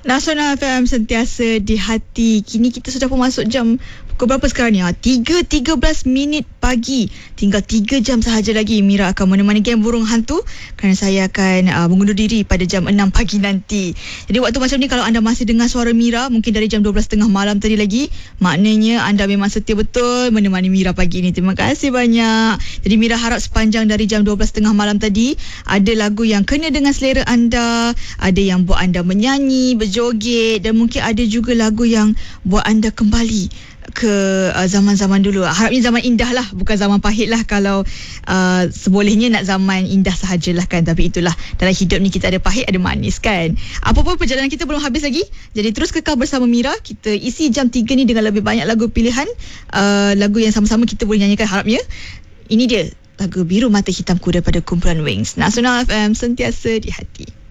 Nasional FM sentiasa di hati. Kini kita sudah pun masuk jam pukul berapa sekarang ni? 3.13 minit pagi. Tinggal 3 jam sahaja lagi Mira akan menemani geng burung hantu, kerana saya akan mengundur diri pada jam 6 pagi nanti. Jadi waktu macam ni, kalau anda masih dengar suara Mira mungkin dari jam 12.30 malam tadi lagi, maknanya anda memang setia betul menemani Mira pagi ni. Terima kasih banyak. Jadi Mira harap sepanjang dari jam 12.30 malam tadi ada lagu yang kena dengan selera anda, ada yang buat anda menyanyi, berjoget, dan mungkin ada juga lagu yang buat anda kembali ke zaman-zaman dulu. Harapnya zaman indah lah, bukan zaman pahit lah. Kalau sebolehnya nak zaman indah sahajalah kan. Tapi itulah, dalam hidup ni kita ada pahit, ada manis kan. Apa pun perjalanan kita belum habis lagi. Jadi terus kekal bersama Mira. Kita isi jam 3 ni dengan lebih banyak lagu pilihan, lagu yang sama-sama kita boleh nyanyikan harapnya. Ini dia lagu Biru Mata Hitamku daripada kumpulan Wings. Nasional FM sentiasa di hati.